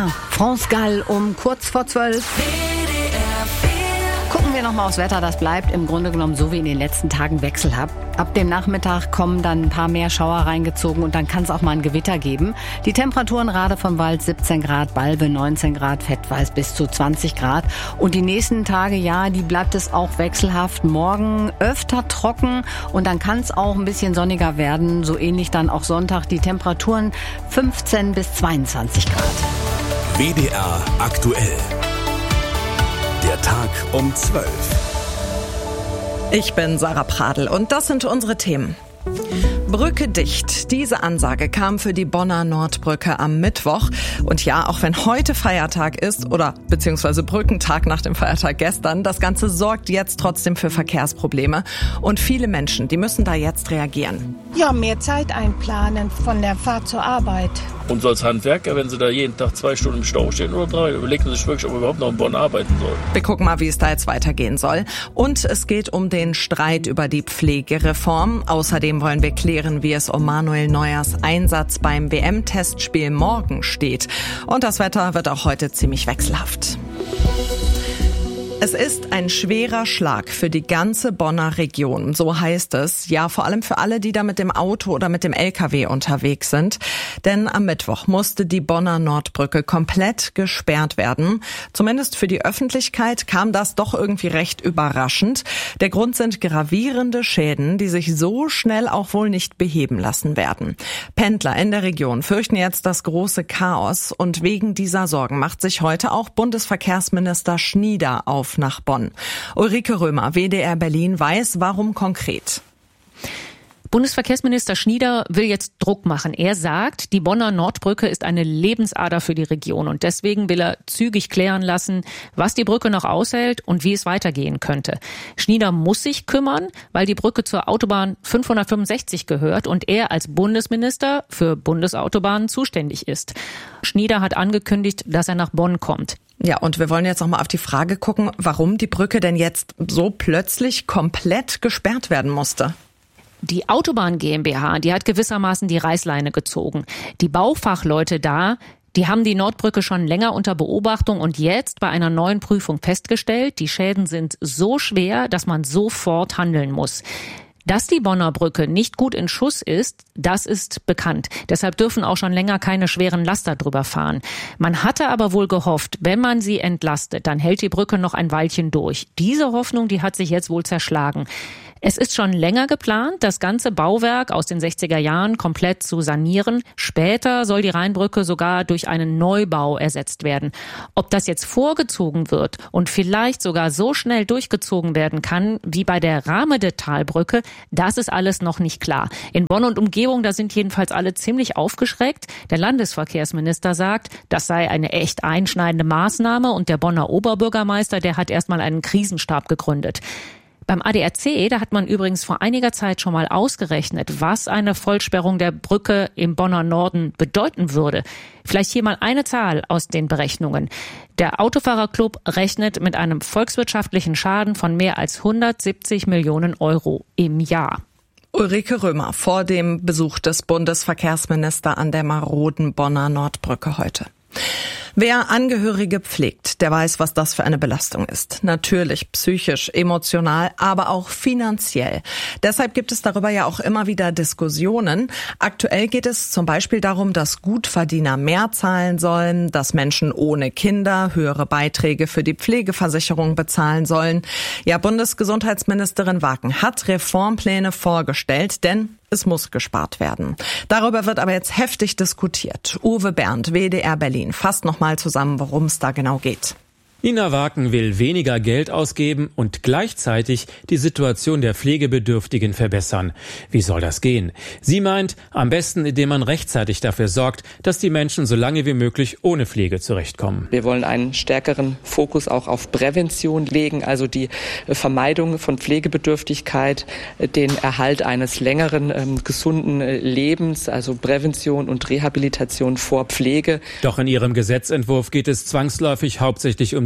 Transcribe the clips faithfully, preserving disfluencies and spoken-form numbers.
R, France Gall um kurz vor zwölf. Gucken wir nochmal aufs Wetter, das bleibt im Grunde genommen so wie in den letzten Tagen wechselhaft. Ab dem Nachmittag kommen dann ein paar mehr Schauer reingezogen und dann kann es auch mal ein Gewitter geben. Die Temperaturen Rade vom Wald siebzehn Grad, Balve neunzehn Grad, Fettweiß bis zu zwanzig Grad. Und die nächsten Tage, ja, die bleibt es auch wechselhaft. Morgen öfter trocken und dann kann es auch ein bisschen sonniger werden. So ähnlich dann auch Sonntag. Die Temperaturen fünfzehn bis zweiundzwanzig Grad. W D R aktuell. Der Tag um zwölf. Ich bin Sarah Pradl und das sind unsere Themen. Brücke dicht. Diese Ansage kam für die Bonner Nordbrücke am Mittwoch. Und ja, auch wenn heute Feiertag ist oder beziehungsweise Brückentag nach dem Feiertag gestern, das Ganze sorgt jetzt trotzdem für Verkehrsprobleme. Und viele Menschen, die müssen da jetzt reagieren. Ja, mehr Zeit einplanen von der Fahrt zur Arbeit. Und so als Handwerker, wenn Sie da jeden Tag zwei Stunden im Stau stehen oder drei, überlegen Sie sich wirklich, ob wir überhaupt noch in Bonn arbeiten sollen. Wir gucken mal, wie es da jetzt weitergehen soll. Und es geht um den Streit über die Pflegereform. Außerdem wollen wir klären, wie es um Manuel Neuers Einsatz beim W M-Testspiel morgen steht. Und das Wetter wird auch heute ziemlich wechselhaft. Es ist ein schwerer Schlag für die ganze Bonner Region, so heißt es. Ja, vor allem für alle, die da mit dem Auto oder mit dem L K W unterwegs sind. Denn am Mittwoch musste die Bonner Nordbrücke komplett gesperrt werden. Zumindest für die Öffentlichkeit kam das doch irgendwie recht überraschend. Der Grund sind gravierende Schäden, die sich so schnell auch wohl nicht beheben lassen werden. Pendler in der Region fürchten jetzt das große Chaos. Und wegen dieser Sorgen macht sich heute auch Bundesverkehrsminister Schnieder auf nach Bonn. Ulrike Römer, W D R Berlin, weiß, warum konkret. Bundesverkehrsminister Schnieder will jetzt Druck machen. Er sagt, die Bonner Nordbrücke ist eine Lebensader für die Region und deswegen will er zügig klären lassen, was die Brücke noch aushält und wie es weitergehen könnte. Schnieder muss sich kümmern, weil die Brücke zur Autobahn fünfhundertfünfundsechzig gehört und er als Bundesminister für Bundesautobahnen zuständig ist. Schnieder hat angekündigt, dass er nach Bonn kommt. Ja, und wir wollen jetzt noch mal auf die Frage gucken, warum die Brücke denn jetzt so plötzlich komplett gesperrt werden musste. Die Autobahn GmbH, die hat gewissermaßen die Reißleine gezogen. Die Baufachleute da, die haben die Nordbrücke schon länger unter Beobachtung und jetzt bei einer neuen Prüfung festgestellt, die Schäden sind so schwer, dass man sofort handeln muss. Dass die Bonner Brücke nicht gut in Schuss ist, das ist bekannt. Deshalb dürfen auch schon länger keine schweren Laster drüber fahren. Man hatte aber wohl gehofft, wenn man sie entlastet, dann hält die Brücke noch ein Weilchen durch. Diese Hoffnung, die hat sich jetzt wohl zerschlagen. Es ist schon länger geplant, das ganze Bauwerk aus den sechziger Jahren komplett zu sanieren. Später soll die Rheinbrücke sogar durch einen Neubau ersetzt werden. Ob das jetzt vorgezogen wird und vielleicht sogar so schnell durchgezogen werden kann wie bei der Rahmedetalbrücke, das ist alles noch nicht klar. In Bonn und Umgebung, da sind jedenfalls alle ziemlich aufgeschreckt. Der Landesverkehrsminister sagt, das sei eine echt einschneidende Maßnahme und der Bonner Oberbürgermeister, der hat erstmal einen Krisenstab gegründet. Beim A D A C, da hat man übrigens vor einiger Zeit schon mal ausgerechnet, was eine Vollsperrung der Brücke im Bonner Norden bedeuten würde. Vielleicht hier mal eine Zahl aus den Berechnungen. Der Autofahrerclub rechnet mit einem volkswirtschaftlichen Schaden von mehr als hundertsiebzig Millionen Euro im Jahr. Ulrike Römer vor dem Besuch des Bundesverkehrsministers an der maroden Bonner Nordbrücke heute. Wer Angehörige pflegt, der weiß, was das für eine Belastung ist. Natürlich psychisch, emotional, aber auch finanziell. Deshalb gibt es darüber ja auch immer wieder Diskussionen. Aktuell geht es zum Beispiel darum, dass Gutverdiener mehr zahlen sollen, dass Menschen ohne Kinder höhere Beiträge für die Pflegeversicherung bezahlen sollen. Ja, Bundesgesundheitsministerin Waken hat Reformpläne vorgestellt, denn es muss gespart werden. Darüber wird aber jetzt heftig diskutiert. Uwe Bernd, W D R Berlin, fasst noch mal zusammen, worum es da genau geht. Nina Waken will weniger Geld ausgeben und gleichzeitig die Situation der Pflegebedürftigen verbessern. Wie soll das gehen? Sie meint, am besten, indem man rechtzeitig dafür sorgt, dass die Menschen so lange wie möglich ohne Pflege zurechtkommen. Wir wollen einen stärkeren Fokus auch auf Prävention legen, also die Vermeidung von Pflegebedürftigkeit, den Erhalt eines längeren, ähm, gesunden Lebens, also Prävention und Rehabilitation vor Pflege. Doch in ihrem Gesetzentwurf geht es zwangsläufig hauptsächlich um die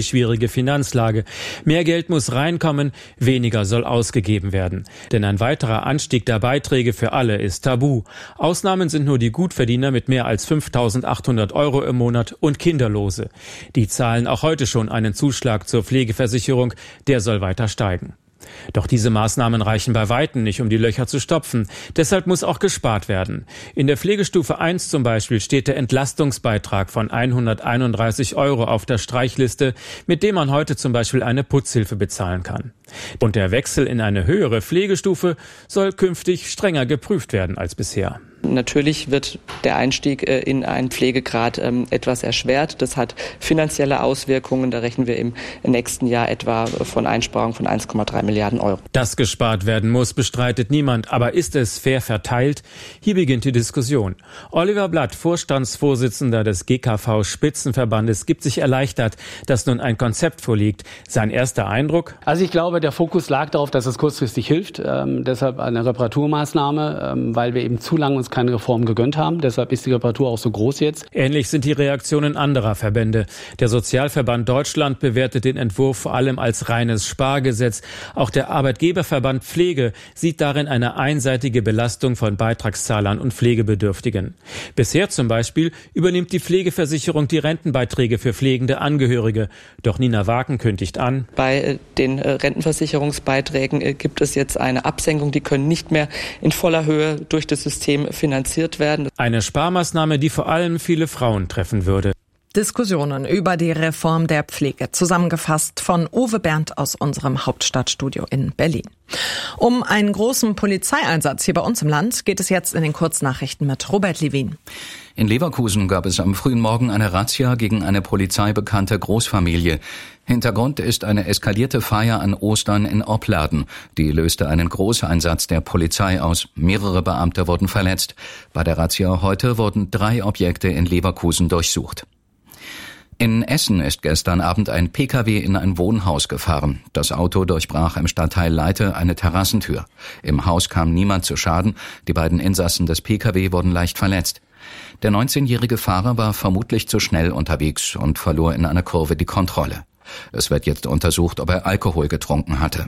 die schwierige Finanzlage. Mehr Geld muss reinkommen, weniger soll ausgegeben werden. Denn ein weiterer Anstieg der Beiträge für alle ist tabu. Ausnahmen sind nur die Gutverdiener mit mehr als fünftausendachthundert Euro im Monat und Kinderlose. Die zahlen auch heute schon einen Zuschlag zur Pflegeversicherung, der soll weiter steigen. Doch diese Maßnahmen reichen bei Weitem nicht, um die Löcher zu stopfen. Deshalb muss auch gespart werden. In der Pflegestufe eins zum Beispiel steht der Entlastungsbeitrag von hunderteinunddreißig Euro auf der Streichliste, mit dem man heute zum Beispiel eine Putzhilfe bezahlen kann. Und der Wechsel in eine höhere Pflegestufe soll künftig strenger geprüft werden als bisher. Natürlich wird der Einstieg in einen Pflegegrad etwas erschwert. Das hat finanzielle Auswirkungen. Da rechnen wir im nächsten Jahr etwa von Einsparungen von eins Komma drei Milliarden Euro. Dass gespart werden muss, bestreitet niemand. Aber ist es fair verteilt? Hier beginnt die Diskussion. Oliver Blatt, Vorstandsvorsitzender des G K V-Spitzenverbandes, gibt sich erleichtert, dass nun ein Konzept vorliegt. Sein erster Eindruck? Also ich glaube, der Fokus lag darauf, dass es kurzfristig hilft. Ähm, deshalb eine Reparaturmaßnahme, ähm, weil wir eben zu lange uns keine Reform gegönnt haben. Deshalb ist die Reparatur auch so groß jetzt. Ähnlich sind die Reaktionen anderer Verbände. Der Sozialverband Deutschland bewertet den Entwurf vor allem als reines Spargesetz. Auch der Arbeitgeberverband Pflege sieht darin eine einseitige Belastung von Beitragszahlern und Pflegebedürftigen. Bisher zum Beispiel übernimmt die Pflegeversicherung die Rentenbeiträge für pflegende Angehörige. Doch Nina Waken kündigt an: Bei den Rentenversicherungsbeiträgen gibt es jetzt eine Absenkung. Die können nicht mehr in voller Höhe durch das System finanziert werden. Eine Sparmaßnahme, die vor allem viele Frauen treffen würde. Diskussionen über die Reform der Pflege, zusammengefasst von Uwe Berndt aus unserem Hauptstadtstudio in Berlin. Um einen großen Polizeieinsatz hier bei uns im Land geht es jetzt in den Kurznachrichten mit Robert Levin. In Leverkusen gab es am frühen Morgen eine Razzia gegen eine polizeibekannte Großfamilie. Hintergrund ist eine eskalierte Feier an Ostern in Opladen. Die löste einen Großeinsatz der Polizei aus. Mehrere Beamte wurden verletzt. Bei der Razzia heute wurden drei Objekte in Leverkusen durchsucht. In Essen ist gestern Abend ein P K W in ein Wohnhaus gefahren. Das Auto durchbrach im Stadtteil Leite eine Terrassentür. Im Haus kam niemand zu Schaden. Die beiden Insassen des P K W wurden leicht verletzt. Der neunzehnjährige Fahrer war vermutlich zu schnell unterwegs und verlor in einer Kurve die Kontrolle. Es wird jetzt untersucht, ob er Alkohol getrunken hatte.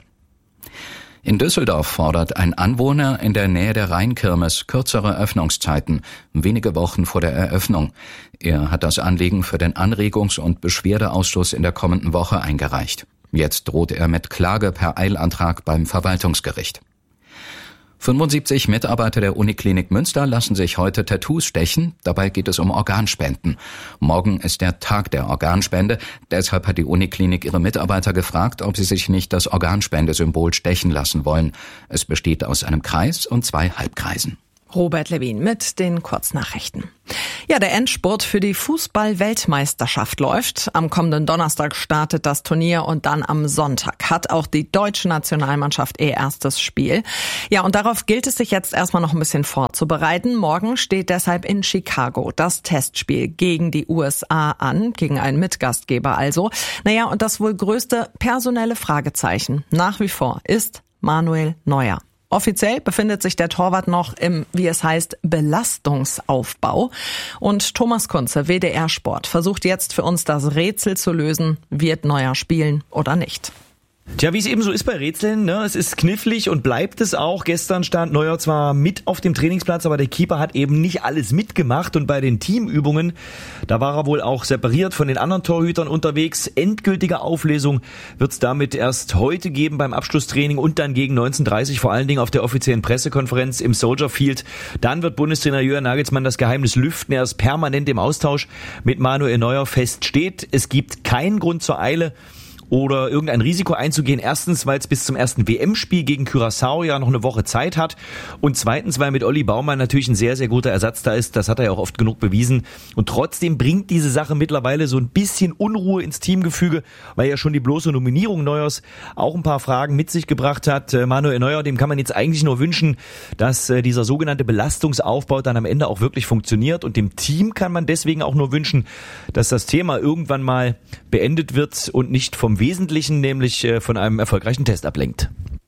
In Düsseldorf fordert ein Anwohner in der Nähe der Rheinkirmes kürzere Öffnungszeiten, wenige Wochen vor der Eröffnung. Er hat das Anliegen für den Anregungs- und Beschwerdeausschuss in der kommenden Woche eingereicht. Jetzt droht er mit Klage per Eilantrag beim Verwaltungsgericht. fünfundsiebzig Mitarbeiter der Uniklinik Münster lassen sich heute Tattoos stechen. Dabei geht es um Organspenden. Morgen ist der Tag der Organspende. Deshalb hat die Uniklinik ihre Mitarbeiter gefragt, ob sie sich nicht das Organspendesymbol stechen lassen wollen. Es besteht aus einem Kreis und zwei Halbkreisen. Robert Levin mit den Kurznachrichten. Ja, der Endspurt für die Fußball-Weltmeisterschaft läuft. Am kommenden Donnerstag startet das Turnier und dann am Sonntag hat auch die deutsche Nationalmannschaft ihr erstes Spiel. Ja, und darauf gilt es sich jetzt erstmal noch ein bisschen vorzubereiten. Morgen steht deshalb in Chicago das Testspiel gegen die U S A an, gegen einen Mitgastgeber also. Naja, und das wohl größte personelle Fragezeichen nach wie vor ist Manuel Neuer. Offiziell befindet sich der Torwart noch im, wie es heißt, Belastungsaufbau. Und Thomas Kunze, W D R Sport, versucht jetzt für uns das Rätsel zu lösen, wird Neuer spielen oder nicht. Tja, wie es eben so ist bei Rätseln, ne? Es ist knifflig und bleibt es auch. Gestern stand Neuer zwar mit auf dem Trainingsplatz, aber der Keeper hat eben nicht alles mitgemacht. Und bei den Teamübungen, da war er wohl auch separiert von den anderen Torhütern unterwegs. Endgültige Auflösung wird es damit erst heute geben beim Abschlusstraining und dann gegen neunzehn Uhr dreißig, vor allen Dingen auf der offiziellen Pressekonferenz im Soldier Field. Dann wird Bundestrainer Jürgen Nagelsmann das Geheimnis lüften. Er ist permanent im Austausch mit Manuel Neuer. Fest steht, es gibt keinen Grund zur Eile oder irgendein Risiko einzugehen. Erstens, weil es bis zum ersten W M-Spiel gegen Curaçao ja noch eine Woche Zeit hat. Und zweitens, weil mit Olli Baumann natürlich ein sehr, sehr guter Ersatz da ist. Das hat er ja auch oft genug bewiesen. Und trotzdem bringt diese Sache mittlerweile so ein bisschen Unruhe ins Teamgefüge, weil ja schon die bloße Nominierung Neuers auch ein paar Fragen mit sich gebracht hat. Manuel Neuer, dem kann man jetzt eigentlich nur wünschen, dass dieser sogenannte Belastungsaufbau dann am Ende auch wirklich funktioniert. Und dem Team kann man deswegen auch nur wünschen, dass das Thema irgendwann mal beendet wird und nicht vom Wesentlichen, nämlich von einem erfolgreichen Test ablenkt.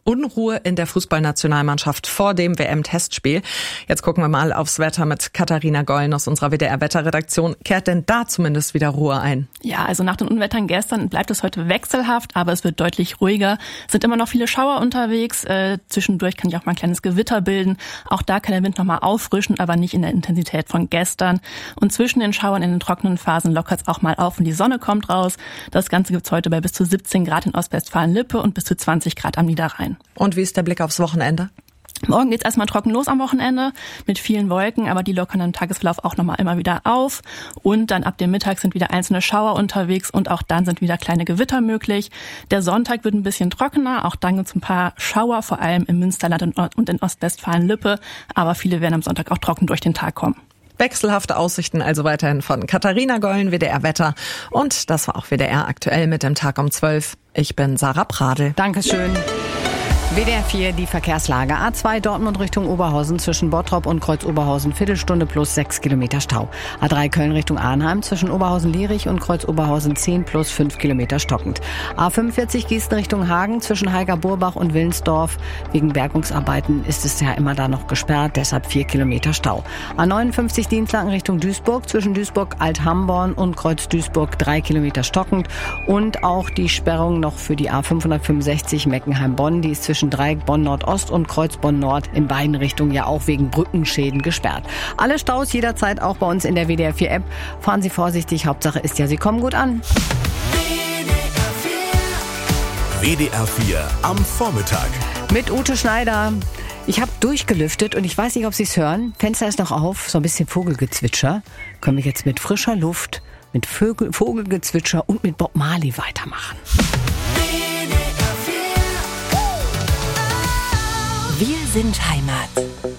Unruhe in der Fußballnationalmannschaft vor dem W M-Testspiel. Jetzt gucken wir mal aufs Wetter mit Katharina Gollen aus unserer W D R-Wetterredaktion. Kehrt denn da zumindest wieder Ruhe ein? Ja, also nach den Unwettern gestern bleibt es heute wechselhaft, aber es wird deutlich ruhiger. Es sind immer noch viele Schauer unterwegs. Äh, zwischendurch kann sich auch mal ein kleines Gewitter bilden. Auch da kann der Wind nochmal auffrischen, aber nicht in der Intensität von gestern. Und zwischen den Schauern in den trockenen Phasen lockert es auch mal auf und die Sonne kommt raus. Das Ganze gibt's heute bei bis zu siebzehn Grad in Ostwestfalen-Lippe und bis zu zwanzig Grad am Niederrhein. Und wie ist der Blick aufs Wochenende? Morgen geht's erstmal trocken los am Wochenende mit vielen Wolken, aber die lockern im Tagesverlauf auch nochmal immer wieder auf. Und dann ab dem Mittag sind wieder einzelne Schauer unterwegs und auch dann sind wieder kleine Gewitter möglich. Der Sonntag wird ein bisschen trockener, auch dann gibt's ein paar Schauer, vor allem im Münsterland und in Ostwestfalen-Lippe. Aber viele werden am Sonntag auch trocken durch den Tag kommen. Wechselhafte Aussichten also weiterhin von Katharina Gollen, W D R Wetter. Und das war auch W D R aktuell mit dem Tag um zwölf. Ich bin Sarah Pradel. Dankeschön. W D R vier, die Verkehrslage. A zwei Dortmund Richtung Oberhausen zwischen Bottrop und Kreuz Oberhausen, Viertelstunde plus sechs Kilometer Stau. A drei Köln Richtung Arnheim zwischen Oberhausen-Lierich und Kreuz Oberhausen zehn plus fünf Kilometer stockend. A fünfundvierzig Gießen Richtung Hagen zwischen Heiger-Burbach und Willensdorf. Wegen Bergungsarbeiten ist es ja immer da noch gesperrt, deshalb vier Kilometer Stau. A neunundfünfzig Dienstlaken Richtung Duisburg zwischen Duisburg Alt-Hamborn und Kreuz Duisburg drei Kilometer stockend. Und auch die Sperrung noch für die A fünfhundertfünfundsechzig Meckenheim-Bonn, die ist zwischen Dreieck Bonn Nordost und Kreuz Bonn Nord in beiden Richtungen ja auch wegen Brückenschäden gesperrt. Alle Staus jederzeit auch bei uns in der W D R vier App. Fahren Sie vorsichtig, Hauptsache ist ja, Sie kommen gut an. W D R vier am Vormittag. Mit Ute Schneider. Ich habe durchgelüftet und ich weiß nicht, ob Sie es hören. Fenster ist noch auf, so ein bisschen Vogelgezwitscher. Können wir jetzt mit frischer Luft, mit Vögel, Vogelgezwitscher und mit Bob Marley weitermachen. Wir sind Heimat.